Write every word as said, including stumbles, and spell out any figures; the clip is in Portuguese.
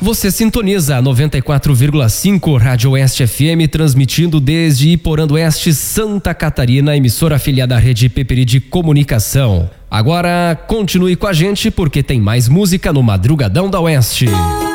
Você sintoniza a noventa e quatro vírgula cinco Rádio Oeste F M, transmitindo desde Iporã do Oeste, Santa Catarina, emissora afiliada à Rede Peperi de Comunicação. Agora continue com a gente porque tem mais música no Madrugadão da Oeste.